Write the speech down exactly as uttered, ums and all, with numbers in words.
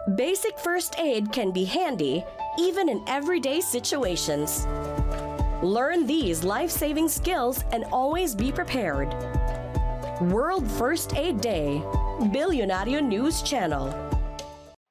Basic first aid can be handy even in everyday situations. Learn these life-saving skills and always be prepared. World First Aid Day, Billionario News Channel.